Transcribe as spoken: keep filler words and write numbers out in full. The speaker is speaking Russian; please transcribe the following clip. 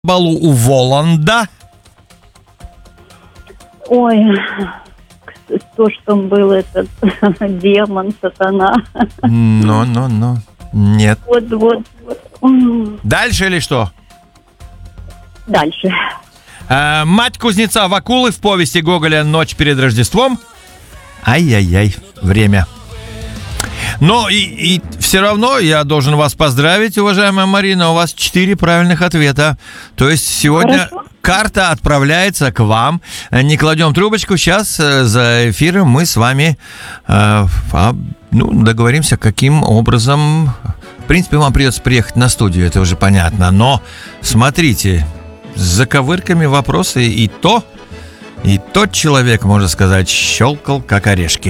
балу у Воланда? Ой, то, что был этот демон, сатана. Ну-ну-ну. Нет. Вот, вот, вот. Дальше или что? Дальше. А, мать кузнеца Вакулы в повести Гоголя «Ночь перед Рождеством». Ай-яй-яй, время. Но и, и все равно я должен вас поздравить, уважаемая Марина. У вас четыре правильных ответа. То есть сегодня Хорошо. Карта отправляется к вам. Не кладем трубочку. Сейчас за эфиром мы с вами э, а, ну, договоримся, каким образом. В принципе, вам придется приехать на студию, это уже понятно. Но смотрите, с заковырками вопросы и то, и тот человек, можно сказать, щелкал как орешки.